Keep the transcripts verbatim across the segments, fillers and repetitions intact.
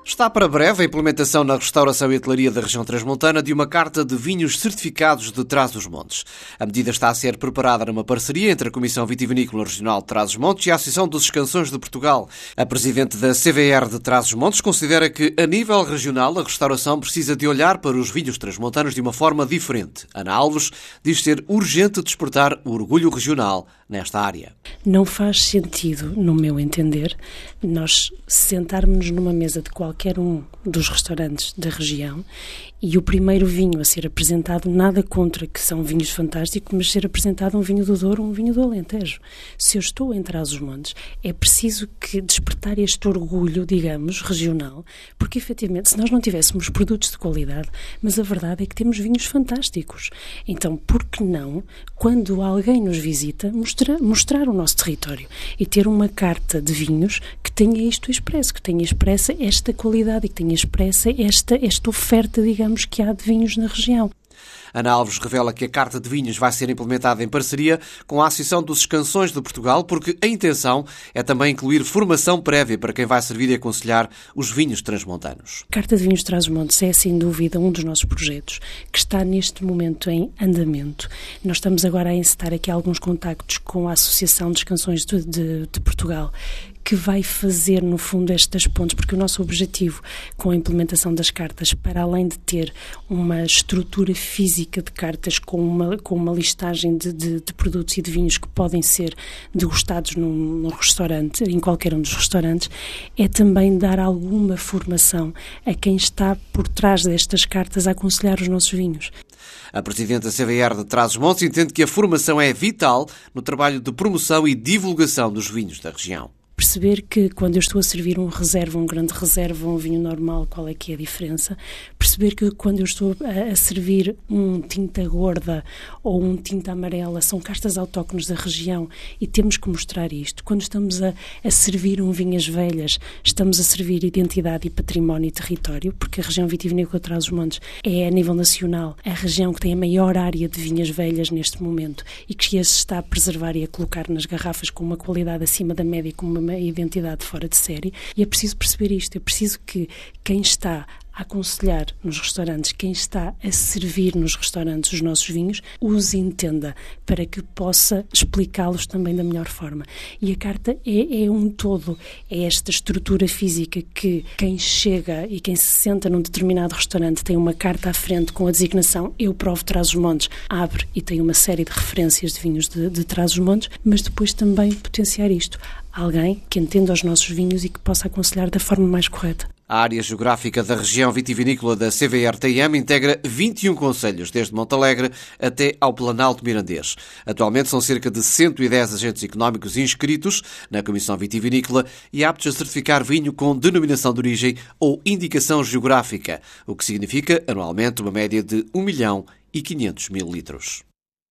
Está para breve a implementação na restauração e hotelaria da região transmontana de uma carta de vinhos certificados de Trás-os-Montes. A medida está a ser preparada numa parceria entre a Comissão Vitivinícola Regional de Trás-os-Montes e a Associação dos Escansões de Portugal. A presidente da C V R de Trás-os-Montes considera que, a nível regional, a restauração precisa de olhar para os vinhos transmontanos de uma forma diferente. Ana Alves diz ser urgente despertar o orgulho regional nesta área. Não faz sentido, no meu entender, nós sentarmos numa mesa de qualquer um dos restaurantes da região e o primeiro vinho a ser apresentado, nada contra que são vinhos fantásticos, mas ser apresentado um vinho do Douro ou um vinho do Alentejo. Se eu estou em Trás-os-Montes, é preciso que despertar este orgulho, digamos, regional, porque efetivamente, se nós não tivéssemos produtos de qualidade, mas a verdade é que temos vinhos fantásticos. Então, por que não, quando alguém nos visita, mostrar, mostrar o nosso território e ter uma carta de vinhos que tenha isto expresso, que tenha expressa esta qualidade e que tenha expressa esta, esta oferta, digamos, que há de vinhos na região. Ana Alves revela que a Carta de Vinhos vai ser implementada em parceria com a Associação dos Escansões de Portugal, porque a intenção é também incluir formação prévia para quem vai servir e aconselhar os vinhos transmontanos. A Carta de Vinhos de Trás-os-Montes é, sem dúvida, um dos nossos projetos que está neste momento em andamento. Nós estamos agora a encetar aqui alguns contactos com a Associação dos Escansões de, de, de Portugal, que vai fazer, no fundo, estas pontes, porque o nosso objetivo com a implementação das cartas, para além de ter uma estrutura física de cartas com uma, com uma listagem de, de, de produtos e de vinhos que podem ser degustados num, num restaurante, em qualquer um dos restaurantes, é também dar alguma formação a quem está por trás destas cartas a aconselhar os nossos vinhos. A presidente da C V R de Trás-os-Montes entende que a formação é vital no trabalho de promoção e divulgação dos vinhos da região. Perceber que quando eu estou a servir um reserva, um grande reserva, um vinho normal, qual é que é a diferença? Perceber que quando eu estou a, a servir um tinta gorda ou um tinta amarela, são castas autóctones da região e temos que mostrar isto. Quando estamos a, a servir um vinhas velhas, estamos a servir identidade e património e território, porque a região vitivinícola de Trás-os-Montes é, a nível nacional, a região que tem a maior área de vinhas velhas neste momento e que se está a preservar e a colocar nas garrafas com uma qualidade acima da média, com uma a identidade fora de série, e é preciso perceber isto, é preciso que quem está a aconselhar nos restaurantes, quem está a servir nos restaurantes os nossos vinhos, os entenda, para que possa explicá-los também da melhor forma. E a carta é, é um todo, é esta estrutura física que quem chega e quem se senta num determinado restaurante tem uma carta à frente com a designação Eu Provo Trás-os-Montes, abre e tem uma série de referências de vinhos de, de Trás-os-Montes, mas depois também potenciar isto. Alguém que entenda os nossos vinhos e que possa aconselhar da forma mais correta. A área geográfica da região vitivinícola da C V R T M integra vinte e um concelhos, desde Montalegre até ao Planalto Mirandês. Atualmente são cerca de cento e dez agentes económicos inscritos na Comissão Vitivinícola e aptos a certificar vinho com denominação de origem ou indicação geográfica, o que significa, anualmente, uma média de um milhão e quinhentos mil litros.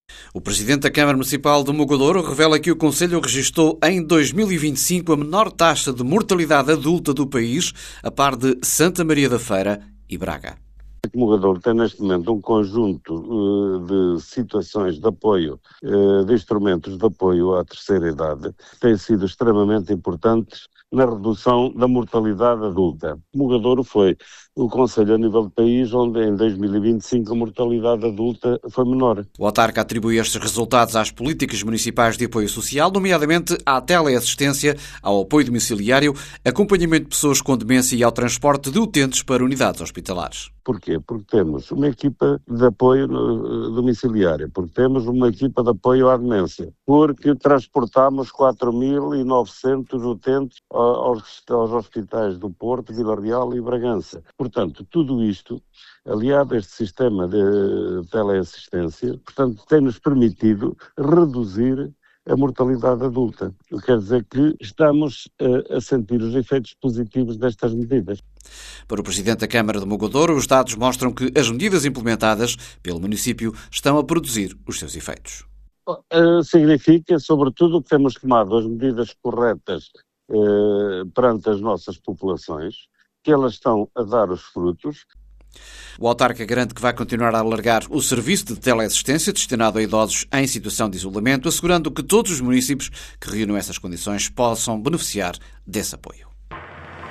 O presidente da Câmara Municipal de Mogadouro revela que o Conselho registrou em dois mil e vinte e cinco a menor taxa de mortalidade adulta do país, a par de Santa Maria da Feira e Braga. O Mogadouro tem neste momento um conjunto uh, de situações de apoio, uh, de instrumentos de apoio à terceira idade, que têm sido extremamente importantes na redução da mortalidade adulta. O Mogadouro foi o concelho a nível do país onde em dois mil e vinte e cinco a mortalidade adulta foi menor. O autarca atribui estes resultados às políticas municipais de apoio social, nomeadamente à teleassistência, ao apoio domiciliário, acompanhamento de pessoas com demência e ao transporte de utentes para unidades hospitalares. Porquê? Porque temos uma equipa de apoio domiciliário, porque temos uma equipa de apoio à demência, porque transportamos quatro mil e novecentos utentes aos, aos hospitais do Porto, Vila Real e Bragança. Portanto, tudo isto, aliado a este sistema de teleassistência, portanto, tem-nos permitido reduzir a mortalidade adulta. O que quer dizer que estamos a, a sentir os efeitos positivos destas medidas. Para o presidente da Câmara de Mogadouro, os dados mostram que as medidas implementadas pelo município estão a produzir os seus efeitos. Uh, significa, sobretudo, que temos tomado as medidas corretas uh, perante as nossas populações, que elas estão a dar os frutos. O autarca garante que vai continuar a alargar o serviço de teleassistência destinado a idosos em situação de isolamento, assegurando que todos os municípios que reúnam essas condições possam beneficiar desse apoio.